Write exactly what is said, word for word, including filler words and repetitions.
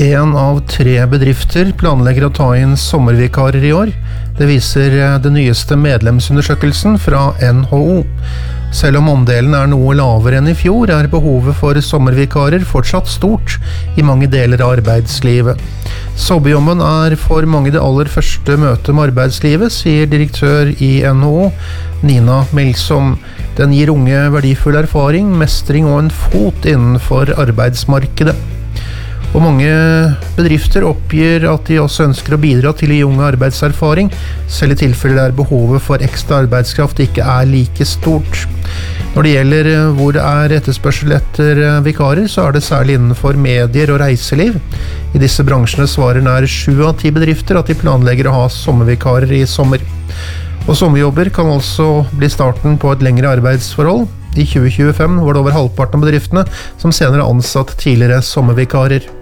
En av tre bedrifter planlegger å ta inn sommervikarer i år. Det viser den nyeste medlemsundersøkelsen fra N H O. Selv om andelen er noe lavere enn i fjor, er behovet for sommervikarer fortsatt stort i mange deler av arbeidslivet. Sommerjobben er for mange det aller første møtet med arbeidslivet, sier direktør i N H O, Nina Melsom. Den gir unge verdifull erfaring, mestring og en fot innenfor arbeidsmarkedet. Og mange bedrifter oppgir at de også ønsker å bidra til å gi unge arbeidserfaring, selv i tilfeller der behovet for ekstra arbeidskraft ikke er like stort. Når det gjelder hvor det er etterspørsel etter vikarer, så er det særlig innenfor medier og reiseliv. I disse bransjene svarer nær sju av ti bedrifter at de planlegger å ha sommervikarer i sommer. Og sommerjobber kan altså bli starten på et lengre arbeidsforhold. I tjue tjuefem var det over halvparten av bedriftene som senere ansatt tidligere sommervikarer.